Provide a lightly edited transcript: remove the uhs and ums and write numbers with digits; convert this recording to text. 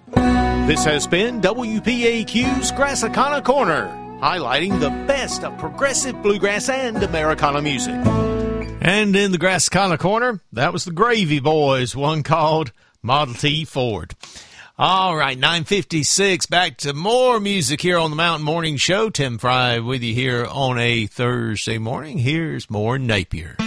This has been WPAQ's Grassicana Corner, highlighting the best of progressive bluegrass and Americana music. And in the Grassicana Corner, that was the Gravy Boys, one called Model T Ford. All right, 9:56, back to more music here on the Mountain Morning Show. Tim Fry with you here on a Thursday morning. Here's more Napier.